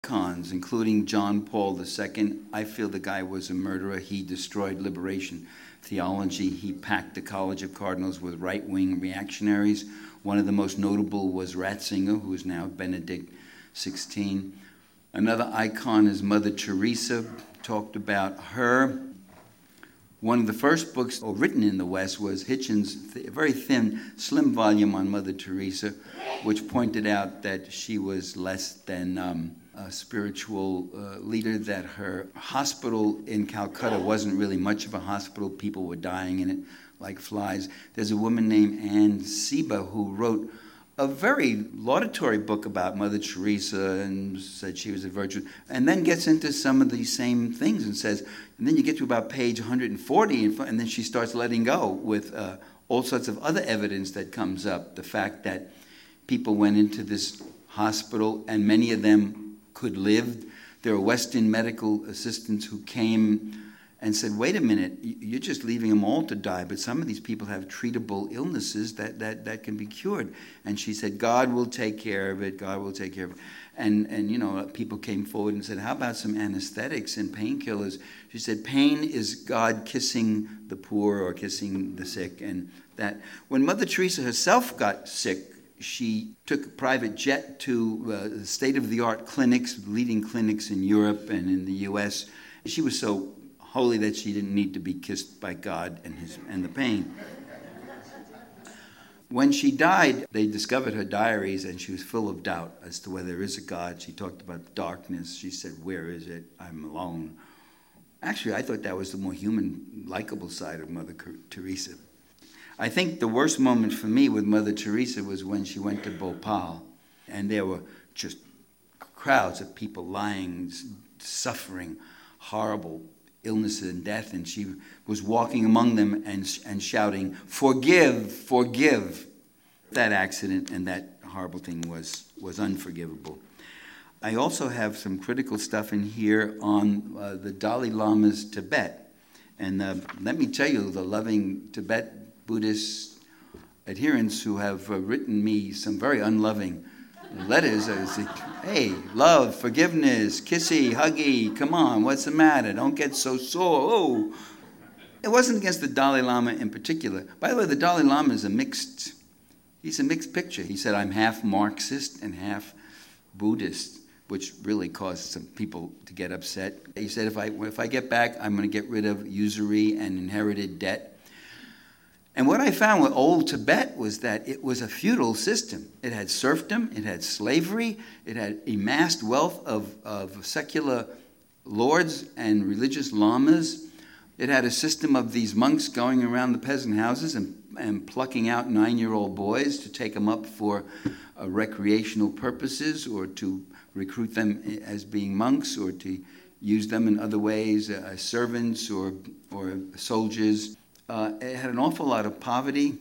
icons, including John Paul II. I feel the guy was a murderer. He destroyed liberation theology. He packed the College of Cardinals with right-wing reactionaries. One of the most notable was Ratzinger, who is now Benedict XVI. Another icon is Mother Teresa. Talked about her. One of the first books written in the West was Hitchens' very thin, slim volume on Mother Teresa, which pointed out that she was less than a spiritual leader, that her hospital in Calcutta wasn't really much of a hospital. People were dying in it like flies. There's a woman named Anne Seba who wrote a very laudatory book about Mother Teresa and said she was a virgin, and then gets into some of these same things and says, and then you get to about page 140, and then she starts letting go with all sorts of other evidence that comes up. The fact that people went into this hospital and many of them could live. There were Western medical assistants who came and said, wait a minute, you're just leaving them all to die, but some of these people have treatable illnesses that can be cured. And she said, God will take care of it, God will take care of it. And people came forward and said, how about some anesthetics and painkillers? She said, pain is God kissing the poor or kissing the sick. And that when Mother Teresa herself got sick, she took a private jet to state-of-the-art clinics, leading clinics in Europe and in the U.S. She was so holy that she didn't need to be kissed by God and the pain. When she died, they discovered her diaries, and she was full of doubt as to whether there is a God. She talked about darkness. She said, where is it? I'm alone. Actually, I thought that was the more human, likable side of Mother Teresa. I think the worst moment for me with Mother Teresa was when she went to Bhopal, and there were just crowds of people lying, suffering, horrible illness and death, and she was walking among them and shouting, forgive, forgive. That accident and that horrible thing was unforgivable. I also have some critical stuff in here on the Dalai Lama's Tibet. And let me tell you, the loving Tibet Buddhist adherents who have written me some very unloving letters. I say, hey, love, forgiveness, kissy, huggy, come on, what's the matter? Don't get so sore. Oh. It wasn't against the Dalai Lama in particular. By the way, the Dalai Lama is he's a mixed picture. He said, I'm half Marxist and half Buddhist, which really caused some people to get upset. He said, if I get back, I'm going to get rid of usury and inherited debt. And what I found with old Tibet was that it was a feudal system. It had serfdom, it had slavery, it had amassed wealth of secular lords and religious lamas. It had a system of these monks going around the peasant houses and plucking out 9-year-old boys to take them up for recreational purposes, or to recruit them as being monks, or to use them in other ways as servants or soldiers. It had an awful lot of poverty.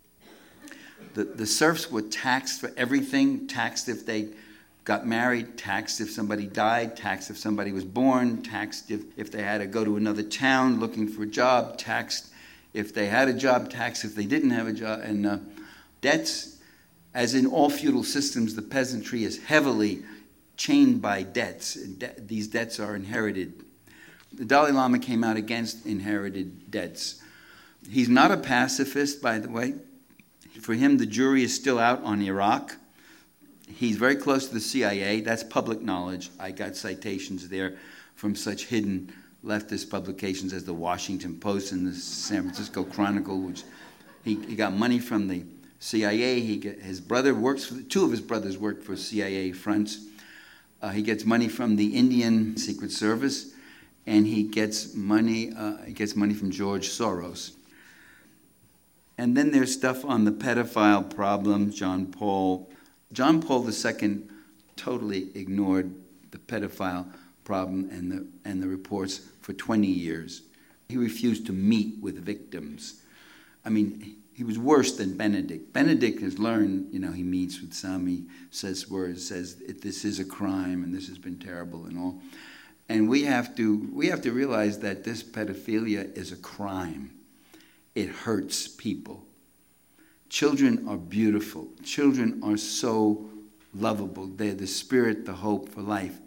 The serfs were taxed for everything, taxed if they got married, taxed if somebody died, taxed if somebody was born, taxed if they had to go to another town looking for a job, taxed if they had a job, taxed if they didn't have a job. And debts, as in all feudal systems, the peasantry is heavily chained by debts. These debts are inherited. The Dalai Lama came out against inherited debts. He's not a pacifist, by the way. For him, the jury is still out on Iraq. He's very close to the CIA. That's public knowledge. I got citations there from such hidden leftist publications as the Washington Post and the San Francisco Chronicle, which he got money from the CIA. His brother works for, two of his brothers work for CIA fronts. He gets money from the Indian Secret Service, and he gets money from George Soros. And then there's stuff on the pedophile problem. John Paul II totally ignored the pedophile problem and the reports for 20 years. He refused to meet with victims. I mean, he was worse than Benedict. Benedict has learned, he meets with some, he says words, says this is a crime and this has been terrible and all. And we have to realize that this pedophilia is a crime. It hurts people. Children are beautiful. Children are so lovable. They're the spirit, the hope for life.